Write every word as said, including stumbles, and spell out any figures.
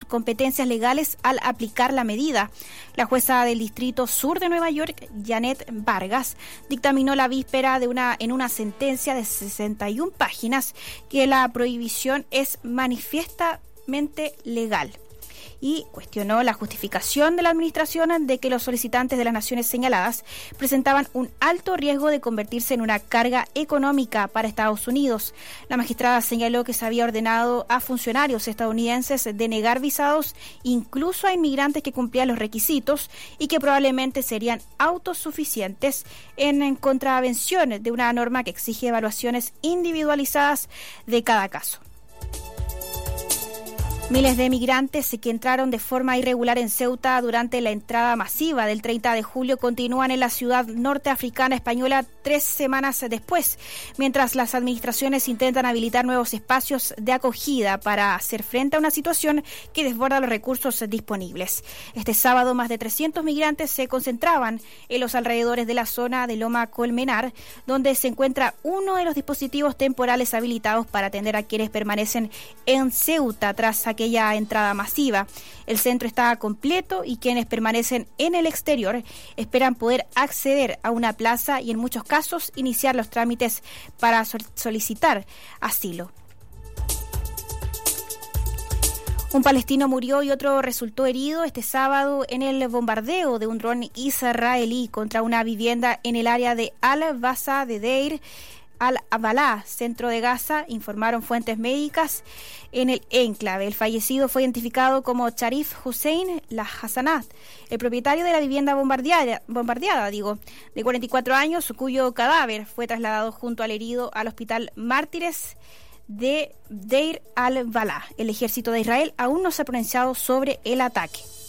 competencias legales al aplicar la medida. La jueza del Distrito Sur de Nueva York, Janet Vargas, dictaminó la víspera de una en una sentencia de sesenta y una páginas que la prohibición es manifiestamente legal, y cuestionó la justificación de la administración de que los solicitantes de las naciones señaladas presentaban un alto riesgo de convertirse en una carga económica para Estados Unidos. La magistrada señaló que se había ordenado a funcionarios estadounidenses denegar visados incluso a inmigrantes que cumplían los requisitos y que probablemente serían autosuficientes en, en contravención de una norma que exige evaluaciones individualizadas de cada caso. Miles de migrantes que entraron de forma irregular en Ceuta durante la entrada masiva del treinta de julio continúan en la ciudad norteafricana española tres semanas después, mientras las administraciones intentan habilitar nuevos espacios de acogida para hacer frente a una situación que desborda los recursos disponibles. Este sábado, más de trescientos migrantes se concentraban en los alrededores de la zona de Loma Colmenar, donde se encuentra uno de los dispositivos temporales habilitados para atender a quienes permanecen en Ceuta tras aquella entrada masiva. El centro está completo y quienes permanecen en el exterior esperan poder acceder a una plaza y en muchos casos iniciar los trámites para solicitar asilo. Un palestino murió y otro resultó herido este sábado en el bombardeo de un dron israelí contra una vivienda en el área de Al-Basa de Deir Al-Abalá, centro de Gaza, informaron fuentes médicas en el enclave. El fallecido fue identificado como Sharif Hussein Lahassanat, el propietario de la vivienda bombardeada, bombardeada digo, de cuarenta y cuatro años, cuyo cadáver fue trasladado junto al herido al hospital Mártires de Deir al-Balá. El ejército de Israel aún no se ha pronunciado sobre el ataque.